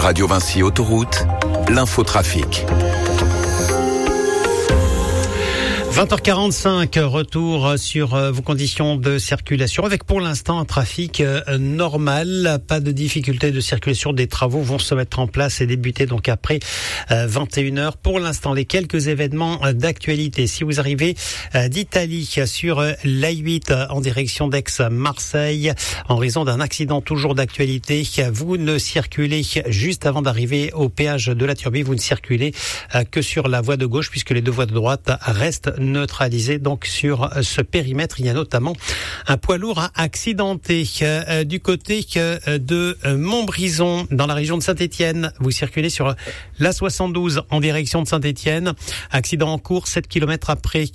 Radio Vinci Autoroute, l'infotrafic. 20h45, retour sur vos conditions de circulation avec pour l'instant un trafic normal, pas de difficulté de circulation. Des travaux vont se mettre en place et débuter donc après 21h. Pour l'instant, les quelques événements d'actualité. Si vous arrivez d'Italie sur l'A8 en direction d'Aix-Marseille, en raison d'un accident toujours d'actualité, vous ne circulez juste avant d'arriver au péage de la Turbie, vous ne circulez que sur la voie de gauche puisque les deux voies de droite restent neutralisé donc sur ce périmètre. Il y a notamment un poids lourd accidenté du côté de Montbrison dans la région de Saint-Étienne. Vous circulez sur la 72 en direction de Saint-Étienne. Accident en cours 7 km après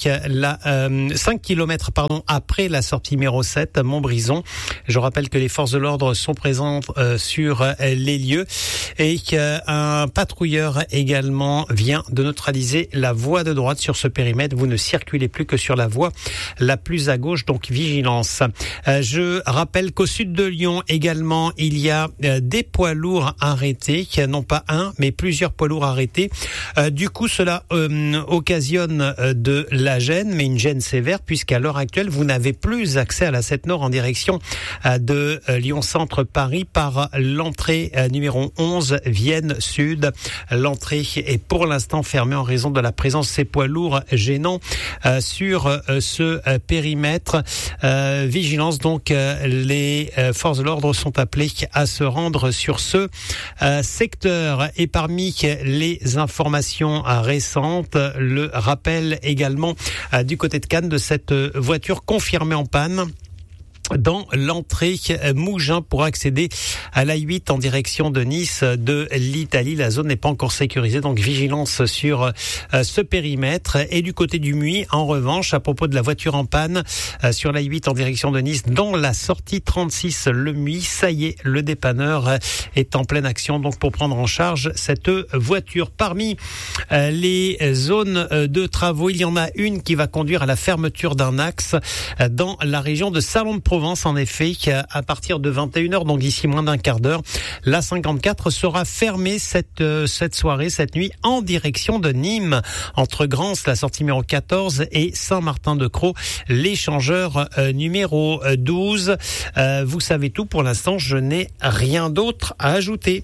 5 km après la sortie numéro 7 Montbrison. Je rappelle que les forces de l'ordre sont présentes sur les lieux et qu'un patrouilleur également vient de neutraliser la voie de droite sur ce périmètre. Vous ne circulez plus que sur la voie la plus à gauche, donc vigilance. Je rappelle qu'au sud de Lyon également, il y a des poids lourds arrêtés, non pas un, mais plusieurs poids lourds arrêtés. Du coup, cela occasionne de la gêne, mais une gêne sévère, puisqu'à l'heure actuelle, vous n'avez plus accès à la 7 Nord en direction de Lyon Centre Paris par l'entrée numéro 11 Vienne Sud. L'entrée est pour l'instant fermée en raison de la présence de ces poids lourds gênants sur ce périmètre. Vigilance donc, les forces de l'ordre sont appelées à se rendre sur ce secteur. Et parmi les informations récentes, le rappel également du côté de Cannes de cette voiture confirmée en panne dans l'entrée Mougins pour accéder à l'A8 en direction de Nice de l'Italie. La zone n'est pas encore sécurisée, donc vigilance sur ce périmètre. Et du côté du Muy, en revanche, à propos de la voiture en panne sur l'A8 en direction de Nice, dans la sortie 36 le Muy, ça y est, le dépanneur est en pleine action donc pour prendre en charge cette voiture. Parmi les zones de travaux, il y en a une qui va conduire à la fermeture d'un axe dans la région de Salon-de-Provence. En effet, à partir de 21h, donc d'ici moins d'un quart d'heure, la 54 sera fermée cette soirée, cette nuit, en direction de Nîmes, entre Grance, la sortie numéro 14, et Saint-Martin-de-Crau, l'échangeur numéro 12. Vous savez tout pour l'instant, je n'ai rien d'autre à ajouter.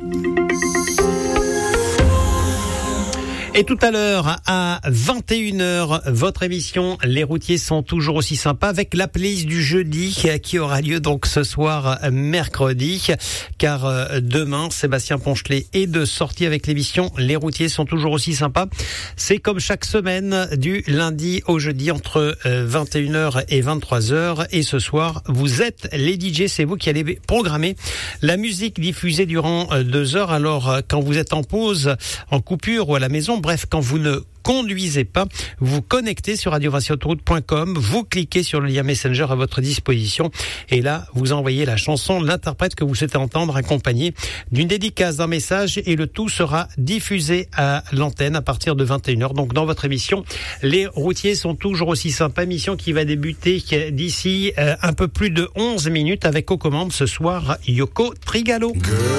Et tout à l'heure, à 21h, votre émission, les routiers sont toujours aussi sympas, avec la playlist du jeudi qui aura lieu donc ce soir mercredi, car demain, Sébastien Ponchelet est de sortie avec l'émission Les routiers sont toujours aussi sympas. C'est comme chaque semaine, du lundi au jeudi, entre 21h et 23h. Et ce soir, vous êtes les DJ, c'est vous qui allez programmer la musique diffusée durant 2 heures. Alors, quand vous êtes en pause, en coupure ou à la maison, bref, quand vous ne conduisez pas, vous connectez sur radiovinciautoroute.com, vous cliquez sur le lien Messenger à votre disposition et là, vous envoyez la chanson, l'interprète que vous souhaitez entendre accompagné d'une dédicace d'un message et le tout sera diffusé à l'antenne à partir de 21h. Donc dans votre émission, les routiers sont toujours aussi sympas, émission qui va débuter d'ici un peu plus de 11 minutes avec aux commandes ce soir Yoko Trigalo.